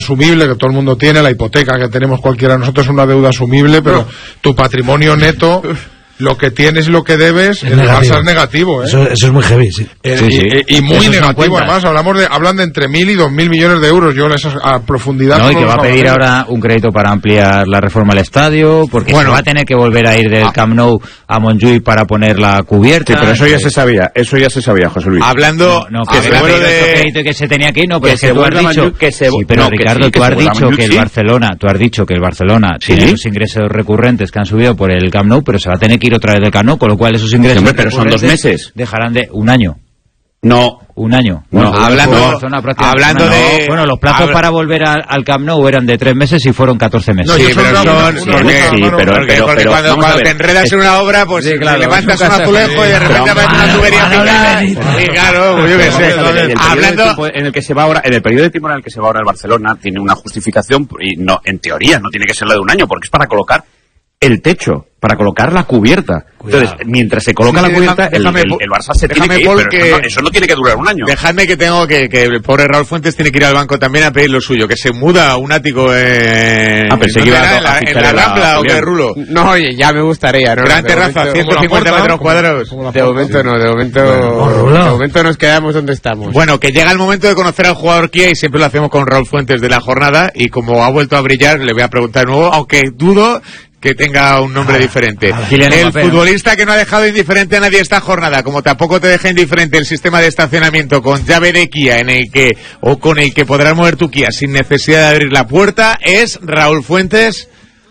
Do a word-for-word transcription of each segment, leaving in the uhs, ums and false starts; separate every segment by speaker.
Speaker 1: asumible que todo el mundo tiene, la hipoteca que tenemos cualquiera de nosotros es una deuda asumible, pero tu patrimonio neto, lo que tienes y lo que debes, el Barça es negativo, ¿eh?
Speaker 2: Eso, eso es muy heavy, sí.
Speaker 1: Eh,
Speaker 3: sí,
Speaker 1: y,
Speaker 3: sí.
Speaker 1: y, y muy
Speaker 3: Eso
Speaker 1: negativo, además, hablamos de, hablan de entre mil y dos mil millones de euros, yo eso a profundidad...
Speaker 3: No, y que va a pedir
Speaker 1: ver.
Speaker 3: ahora un crédito para ampliar la reforma del estadio, porque bueno, se va a tener que volver a ir del ah. Camp Nou a Montjuïc para poner la cubierta.
Speaker 4: Sí, pero eso ya se sabía, eso ya se sabía, José Luis.
Speaker 5: Hablando...
Speaker 3: No, no que se
Speaker 5: hablando
Speaker 3: de...
Speaker 5: de...
Speaker 3: crédito que se tenía que ir, no, pero
Speaker 4: que
Speaker 3: es que tú has dicho...
Speaker 4: Montjuïc, que se...
Speaker 3: Sí, pero
Speaker 4: no,
Speaker 3: Ricardo,
Speaker 4: que sí,
Speaker 3: tú
Speaker 4: que
Speaker 3: has dicho
Speaker 4: Montjuïc,
Speaker 3: que el
Speaker 4: sí.
Speaker 3: Barcelona, tú has dicho que el Barcelona
Speaker 4: ¿Sí?
Speaker 3: tiene los ingresos recurrentes que han subido por el Camp Nou, pero se va a tener que ir otra vez del Camp Nou, con lo cual esos ingresos...
Speaker 4: Hombre, pero son dos meses.
Speaker 3: Dejarán de un año.
Speaker 4: No.
Speaker 3: Un año.
Speaker 4: No,
Speaker 3: bueno,
Speaker 5: hablando,
Speaker 3: no,
Speaker 5: hablando de...
Speaker 3: No, bueno, los plazos
Speaker 5: habla...
Speaker 3: para volver al, al Camp Nou eran de tres meses y fueron catorce meses.
Speaker 5: No, sí, pero son...
Speaker 1: Una,
Speaker 5: porque,
Speaker 1: una,
Speaker 5: porque,
Speaker 4: sí, pero,
Speaker 5: porque,
Speaker 4: pero,
Speaker 5: porque
Speaker 4: pero,
Speaker 5: cuando, cuando
Speaker 4: ver,
Speaker 5: te enredas
Speaker 4: es...
Speaker 5: en una obra, pues
Speaker 3: sí, claro,
Speaker 5: levantas
Speaker 3: un
Speaker 5: un azulejo y de repente aparece una tubería picada. Sí, claro, yo qué sé. Hablando...
Speaker 4: En el que se va ahora, en el periodo de tiempo en el que se va ahora el Barcelona, tiene una justificación, y no, en teoría, no tiene que ser la de un año, porque es para colocar el techo, para colocar la cubierta. Cuidado. Entonces, mientras se coloca sí, la cubierta, déjame, el, el, el Barça se tiene que ir, pero
Speaker 5: que...
Speaker 4: eso, no, eso no tiene que durar un año.
Speaker 5: Dejadme que tengo que, que el pobre Raúl Fuentes tiene que ir al banco también a pedir lo suyo, que se muda a un ático en...
Speaker 4: Ah, pensé que iba a,
Speaker 5: en la, en la Rambla o qué, Rulo.
Speaker 6: No, oye, ya me gustaría, ¿no?
Speaker 5: Gran terraza, ciento cincuenta metros cuadrados.
Speaker 6: De momento no, de momento, de momento nos quedamos donde estamos.
Speaker 5: Bueno, que llega el momento de conocer al jugador Kia y siempre lo hacemos con Raúl Fuentes de la jornada y como ha vuelto a brillar, le voy a preguntar de nuevo, aunque dudo que tenga un nombre ah, diferente. Ah, el futbolista que no ha dejado indiferente a nadie esta jornada, como tampoco te deja indiferente el sistema de estacionamiento con llave de Kia en el que o con el que podrás mover tu Kia sin necesidad de abrir la puerta, es Raúl Fuentes.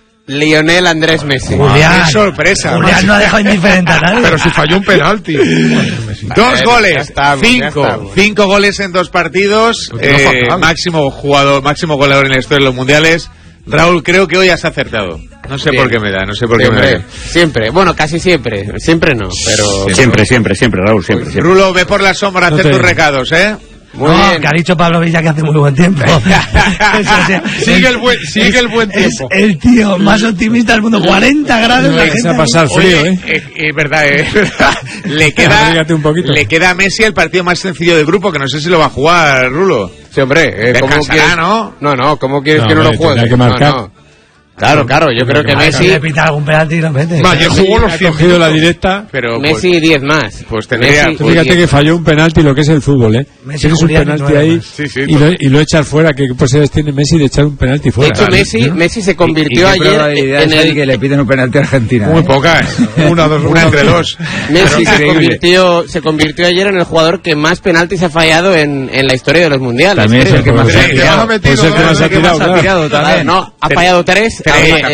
Speaker 6: Lionel Andrés Messi.
Speaker 2: Julián,
Speaker 5: ¡Qué sorpresa!
Speaker 2: Julián no ha dejado indiferente a nadie.
Speaker 1: Pero si falló un penalti.
Speaker 5: Dos ver, goles, estamos, cinco, cinco goles en dos partidos, eh, máximo jugador, máximo goleador en la historia de los mundiales. Raúl, creo que hoy has acertado. No sé Bien. por qué me da, no sé por
Speaker 6: siempre,
Speaker 5: qué me da.
Speaker 6: Siempre, bueno, casi siempre. Siempre no, pero...
Speaker 4: Siempre, siempre, siempre, siempre Raúl, siempre, siempre.
Speaker 5: Rulo, ve por la sombra, no hacer te... tus recados, ¿eh?
Speaker 2: Muy no, bien. Que ha dicho Pablo Villa que hace muy buen tiempo. Eso,
Speaker 1: o sea, sigue el buen, sigue es, el buen tiempo.
Speaker 2: Es el tío más optimista del mundo. cuarenta grados. La gente
Speaker 7: a pasar frío,
Speaker 5: Oye,
Speaker 7: ¿eh?
Speaker 5: Es eh, verdad, eh. le queda, un poquito. Le queda a Messi el partido más sencillo del grupo, que no sé si lo va a jugar, Rulo.
Speaker 6: Sí, hombre. Eh, ¿cómo quieres,
Speaker 5: ¿no?
Speaker 6: No, no, ¿cómo quieres no, que no lo juegue?
Speaker 7: Que marcar.
Speaker 6: No, no. Claro, claro, yo creo que Messi...
Speaker 2: Le pita algún penalti y lo mete.
Speaker 1: Vaya, jugó los
Speaker 7: cien cogido la directa.
Speaker 6: Pero Messi pues, diez más.
Speaker 5: Pues tendría...
Speaker 7: Messi, fíjate que falló un penalti lo que es el fútbol, ¿eh?
Speaker 2: Messi
Speaker 7: Tienes un penalti ahí sí, sí, y, lo, y lo echas fuera. ¿Qué posibilidades tiene Messi de echar un penalti fuera?
Speaker 6: De hecho, Messi, ¿no? Messi se convirtió
Speaker 3: ¿Y, y
Speaker 6: ayer
Speaker 3: en el... que le piden un penalti a Argentina.
Speaker 5: Muy
Speaker 3: ¿eh?
Speaker 5: pocas. Una, dos, una entre dos.
Speaker 6: Messi se convirtió, se convirtió ayer en el jugador que más penaltis ha fallado en, en la historia de los mundiales.
Speaker 3: También es el que más ha tirado.
Speaker 7: Pues el que más ha tirado
Speaker 3: también.
Speaker 6: No, ha fallado tres.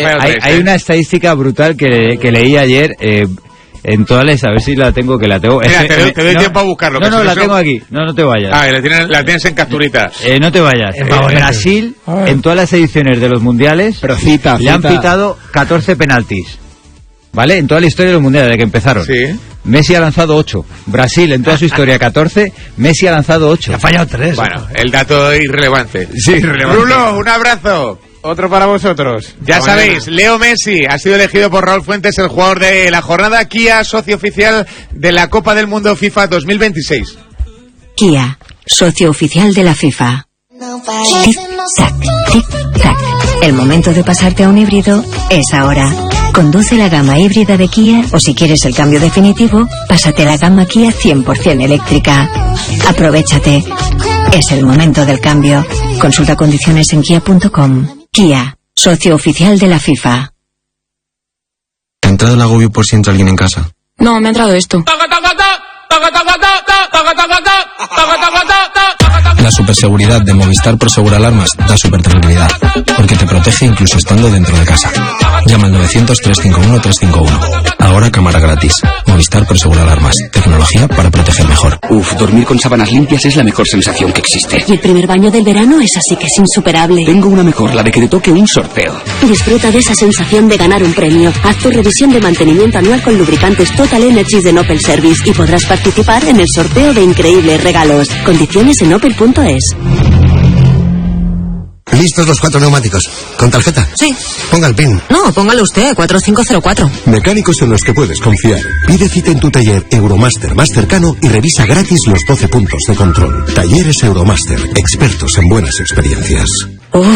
Speaker 3: Hay una estadística brutal que, que leí ayer eh, en todas las, a ver si la tengo, que la tengo.
Speaker 5: Mira,
Speaker 3: es,
Speaker 5: te, doy,
Speaker 3: eh,
Speaker 5: te doy
Speaker 3: no,
Speaker 5: tiempo a buscarlo.
Speaker 3: No, no, la
Speaker 5: eso...
Speaker 3: tengo aquí. No, no te vayas.
Speaker 5: Ah, la tienes, la tienes en capturita.
Speaker 3: Eh, no te vayas. Eh, Brasil, en todas las ediciones de los mundiales,
Speaker 7: Pero cita,
Speaker 3: le han
Speaker 7: cita.
Speaker 3: pitado catorce penaltis. ¿Vale? En toda la historia de los mundiales, desde que empezaron.
Speaker 5: Sí.
Speaker 3: Messi ha lanzado ocho. Brasil, en toda su historia, catorce. Messi ha lanzado ocho.
Speaker 2: Ha fallado tres.
Speaker 5: Bueno, el dato irrelevante.
Speaker 3: Sí, irrelevante.
Speaker 5: Rulo, un abrazo.
Speaker 6: Otro para vosotros.
Speaker 5: Ya sabéis, Leo Messi ha sido elegido por Raúl Fuentes el jugador de la jornada. Kia, socio oficial de la Copa del Mundo FIFA dos mil veintiséis.
Speaker 8: Kia, socio oficial de la FIFA. Tic-tac, tic-tac. El momento de pasarte a un híbrido es ahora. Conduce la gama híbrida de Kia o si quieres el cambio definitivo, pásate a la gama Kia cien por ciento eléctrica. Aprovechate. Es el momento del cambio. Consulta condiciones en kia punto com. Kia, socio oficial de la FIFA.
Speaker 9: ¿Te ha entrado el agobio por si entra alguien en casa?
Speaker 10: No, me ha entrado esto.
Speaker 9: La superseguridad de Movistar Prosegur Alarmas da super tranquilidad, porque te protege incluso estando dentro de casa. Llama al novecientos, trescientos cincuenta y uno, trescientos cincuenta y uno. Ahora cámara gratis. Movistar Prosegur Alarmas. Tecnología para proteger mejor.
Speaker 11: Uf, dormir con sábanas limpias es la mejor sensación que existe.
Speaker 10: Y el primer baño del verano es así que es insuperable.
Speaker 11: Tengo una mejor, la de que te toque un sorteo.
Speaker 10: Disfruta de esa sensación de ganar un premio. Haz tu revisión de mantenimiento anual con lubricantes Total Energies de Opel Service y podrás participar en el sorteo de increíbles regalos. Condiciones en opel punto es.
Speaker 12: ¿Listos los cuatro neumáticos? ¿Con tarjeta?
Speaker 10: Sí.
Speaker 12: Ponga el PIN.
Speaker 10: No, póngalo usted, cuatro cinco cero cuatro.
Speaker 12: Mecánicos en los que puedes confiar. Pide cita en tu taller Euromaster más cercano y revisa gratis los doce puntos de control. Talleres Euromaster, expertos en buenas experiencias.